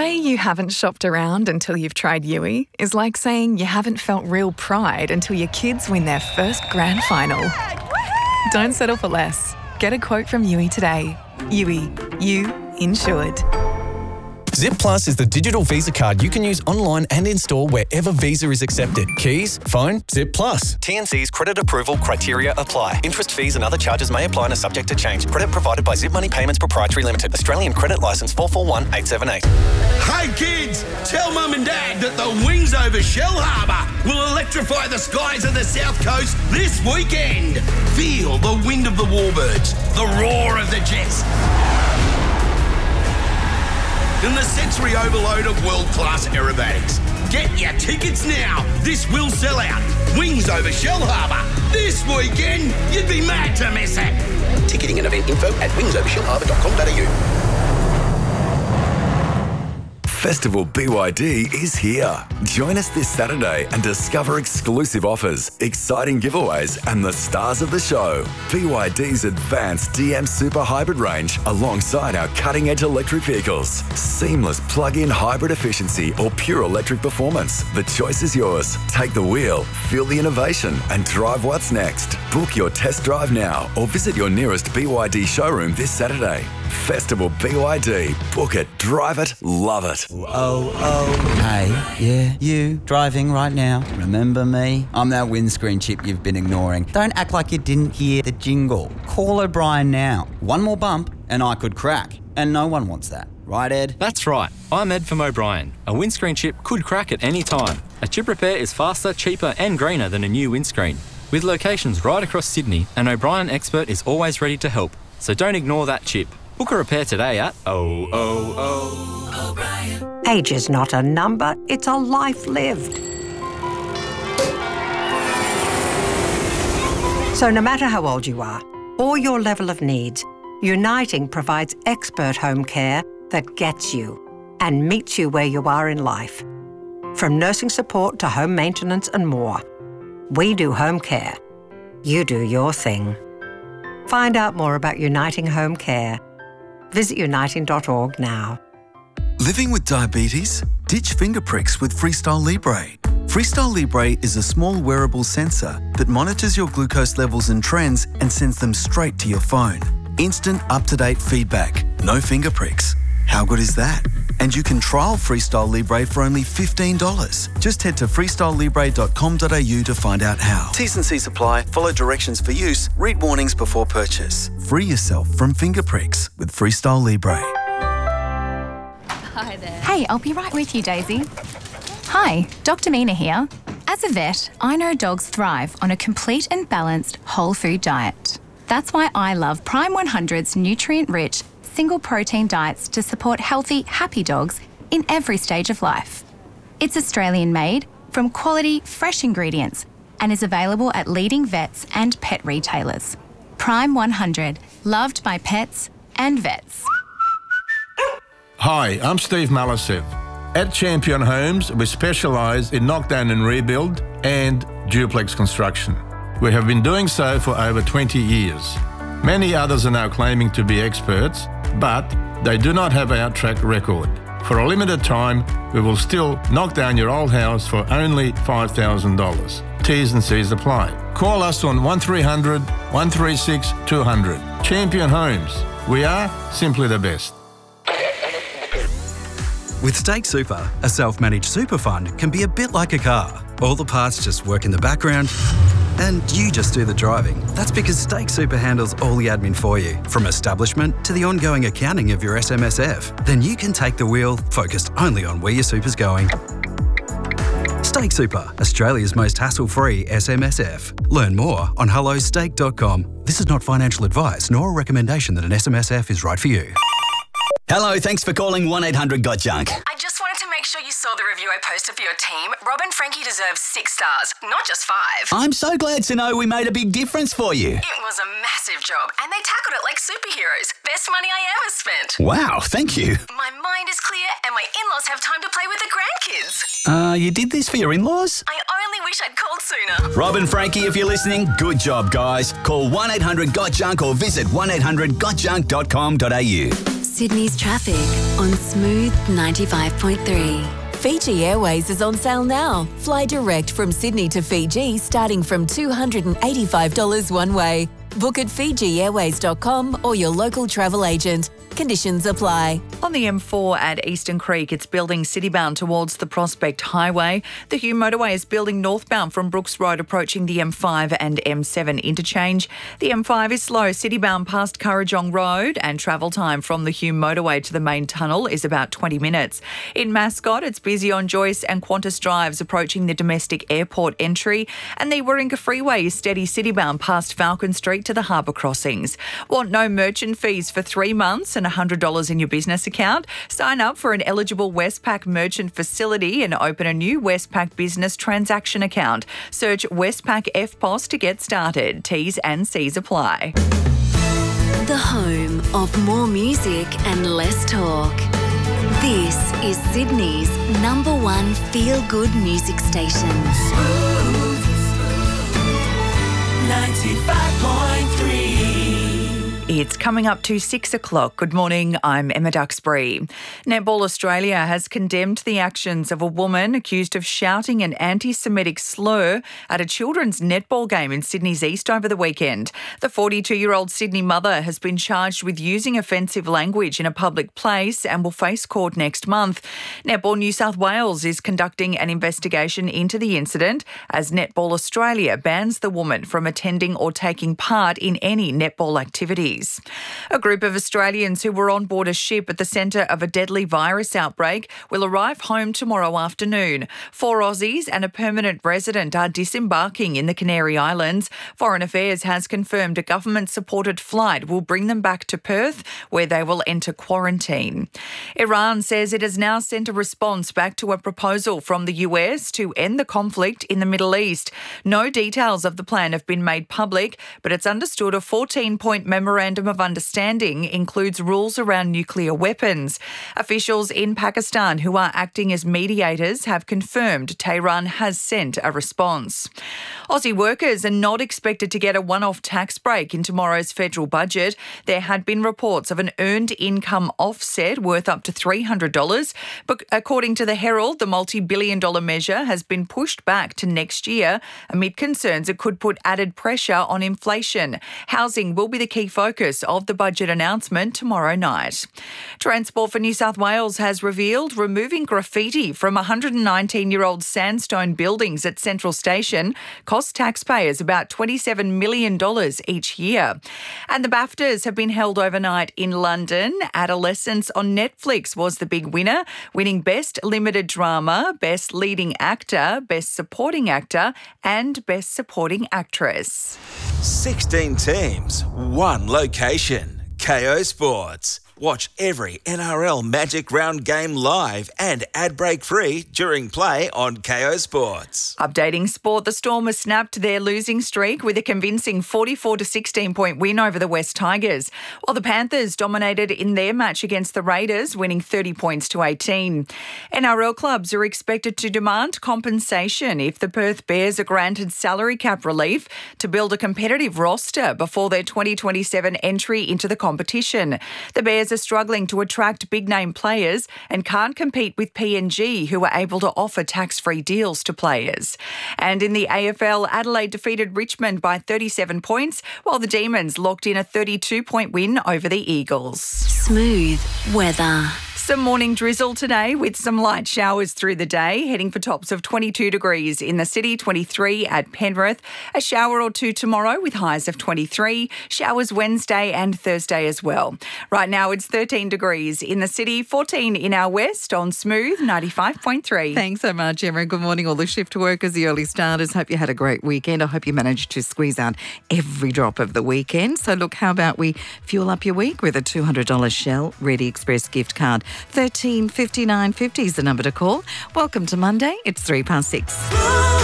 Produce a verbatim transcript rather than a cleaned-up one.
To say you haven't shopped around until you've tried Yui is like saying you haven't felt real pride until your kids win their first grand final. Don't settle for less. Get a quote from Yui today. Yui, you insured. Zip Plus is the digital Visa card you can use online and in-store wherever Visa is accepted. Keys, phone, Zip Plus. T N C's credit approval criteria apply. Interest, fees and other charges may apply and are subject to change. Credit provided by Zip Money Payments Proprietary Limited. Australian Credit Licence four four one eight seven eight. Hey kids, tell Mum and Dad that the wings over Shell Harbour will electrify the skies of the South Coast this weekend. Feel the wind of the warbirds, the roar of the jets, and the sensory overload of world-class aerobatics. Get your tickets now. This will sell out. Wings over Shell Harbour. This weekend, you'd be mad to miss it. Ticketing and event info at wings over shell harbour dot com dot a u. Festival B Y D is here. Join us this Saturday and discover exclusive offers, exciting giveaways and the stars of the show. B Y D's advanced D M Super Hybrid range alongside our cutting-edge electric vehicles. Seamless plug-in hybrid efficiency or pure electric performance. The choice is yours. Take the wheel, feel the innovation and drive what's next. Book your test drive now or visit your nearest B Y D showroom this Saturday. Festival B Y D. Book it, drive it, love it. Oh, oh. Hey, yeah, you, driving right now. Remember me? I'm that windscreen chip you've been ignoring. Don't act like you didn't hear the jingle. Call O'Brien now. One more bump and I could crack. And no one wants that. Right, Ed? That's right. I'm Ed from O'Brien. A windscreen chip could crack at any time. A chip repair is faster, cheaper and greener than a new windscreen. With locations right across Sydney, an O'Brien expert is always ready to help. So don't ignore that chip. Book a repair today at oh oh oh O'Brien. Age is not a number, it's a life lived. So no matter how old you are, or your level of needs, Uniting provides expert home care that gets you and meets you where you are in life. From nursing support to home maintenance and more. We do home care. You do your thing. Find out more about Uniting Home Care. Visit uniting dot org now. Living with diabetes? Ditch finger pricks with Freestyle Libre. Freestyle Libre is a small wearable sensor that monitors your glucose levels and trends and sends them straight to your phone. Instant, up-to-date feedback. No finger pricks. How good is that? And you can trial Freestyle Libre for only fifteen dollars. Just head to freestyle libre dot com dot a u to find out how. T's and C's apply. Follow directions for use. Read warnings before purchase. Free yourself from finger pricks with Freestyle Libre. Hi there. Hey, I'll be right with you, Daisy. Hi, Doctor Mina here. As a vet, I know dogs thrive on a complete and balanced whole food diet. That's why I love Prime one hundred's nutrient-rich, single protein diets to support healthy, happy dogs in every stage of life. It's Australian made from quality, fresh ingredients and is available at leading vets and pet retailers. Prime one hundred, loved by pets and vets. Hi, I'm Steve Malisev. At Champion Homes, we specialise in knockdown and rebuild and duplex construction. We have been doing so for over twenty years. Many others are now claiming to be experts, but they do not have our track record. For a limited time, we will still knock down your old house for only five thousand dollars. T's and C's apply. Call us on one three hundred, one three six, two hundred. Champion Homes. We are simply the best. With Stake Super, a self-managed super fund can be a bit like a car. All the parts just work in the background and you just do the driving. That's because Stake Super handles all the admin for you, from establishment to the ongoing accounting of your S M S F. Then you can take the wheel, focused only on where your super's going. Stake Super, Australia's most hassle-free S M S F. Learn more on hello stake dot com. This is not financial advice nor a recommendation that an S M S F is right for you. Hello, thanks for calling one eight hundred got junk. I just wanted to make sure you saw the review I posted for your team. Rob and Frankie deserve six stars, not just five. I'm so glad to know we made a big difference for you. It was a massive job, and they tackled it like superheroes. Best money I ever spent. Wow, thank you. My mind is clear, and my in-laws have time to play with the grandkids. Uh, you did this for your in-laws? I only wish I'd called sooner. Rob and Frankie, if you're listening, good job, guys. Call one eight hundred got junk or visit one eight hundred got junk dot com dot a u. Sydney's traffic on Smooth ninety-five point three. Fiji Airways is on sale now. Fly direct from Sydney to Fiji starting from two hundred eighty-five dollars one way. Book at fiji airways dot com or your local travel agent. Conditions apply. On the M four at Eastern Creek, it's building citybound towards the Prospect Highway. The Hume Motorway is building northbound from Brooks Road approaching the M five and M seven interchange. The M five is slow citybound past Currajong Road, and travel time from the Hume Motorway to the main tunnel is about twenty minutes. In Mascot, it's busy on Joyce and Qantas Drives approaching the domestic airport entry, and the Warringah Freeway is steady citybound past Falcon Street to the harbour crossings. Want no merchant fees for three months and one hundred dollars in your business account? Sign up for an eligible Westpac merchant facility and open a new Westpac business transaction account. Search Westpac F P O S to get started. T's and C's apply. The home of more music and less talk. This is Sydney's number one feel-good music station. Smooth ninety-five point three. It's coming up to six o'clock. Good morning, I'm Emma Duxbury. Netball Australia has condemned the actions of a woman accused of shouting an anti-Semitic slur at a children's netball game in Sydney's East over the weekend. The forty-two-year-old Sydney mother has been charged with using offensive language in a public place and will face court next month. Netball New South Wales is conducting an investigation into the incident as Netball Australia bans the woman from attending or taking part in any netball activities. A group of Australians who were on board a ship at the centre of a deadly virus outbreak will arrive home tomorrow afternoon. Four Aussies and a permanent resident are disembarking in the Canary Islands. Foreign Affairs has confirmed a government-supported flight will bring them back to Perth, where they will enter quarantine. Iran says it has now sent a response back to a proposal from the U S to end the conflict in the Middle East. No details of the plan have been made public, but it's understood a fourteen-point memorandum of understanding includes rules around nuclear weapons. Officials in Pakistan who are acting as mediators have confirmed Tehran has sent a response. Aussie workers are not expected to get a one-off tax break in tomorrow's federal budget. There had been reports of an earned income offset worth up to three hundred dollars, but according to the Herald, the multi-billion dollar measure has been pushed back to next year amid concerns it could put added pressure on inflation. Housing will be the key focus of the budget announcement tomorrow night. Transport for New South Wales has revealed removing graffiti from one hundred nineteen-year-old sandstone buildings at Central Station costs taxpayers about twenty-seven million dollars each year. And the BAFTAs have been held overnight in London. Adolescence on Netflix was the big winner, winning Best Limited Drama, Best Leading Actor, Best Supporting Actor and Best Supporting Actress. sixteen teams, one location. K O Sports. Watch every N R L Magic Round game live and ad break free during play on K O Sports. Updating sport, the Storm has snapped their losing streak with a convincing forty-four to sixteen point win over the West Tigers, while the Panthers dominated in their match against the Raiders, winning thirty points to eighteen. N R L clubs are expected to demand compensation if the Perth Bears are granted salary cap relief to build a competitive roster before their twenty twenty-seven entry into the competition. The Bears are struggling to attract big-name players and can't compete with P N G, who are able to offer tax-free deals to players. And in the A F L, Adelaide defeated Richmond by thirty-seven points, while the Demons locked in a thirty-two point win over the Eagles. Smooth weather. Some morning drizzle today with some light showers through the day, heading for tops of twenty-two degrees in the city, twenty-three at Penrith. A shower or two tomorrow with highs of twenty-three. Showers Wednesday and Thursday as well. Right now it's thirteen degrees in the city, fourteen in our west on Smooth ninety-five point three. Thanks so much, Emma. Good morning, all the shift workers, the early starters. Hope you had a great weekend. I hope you managed to squeeze out every drop of the weekend. So look, how about we fuel up your week with a two hundred dollars Shell Ready Express gift card. thirteen fifty-nine fifty is the number to call. Welcome to Monday. It's three past six.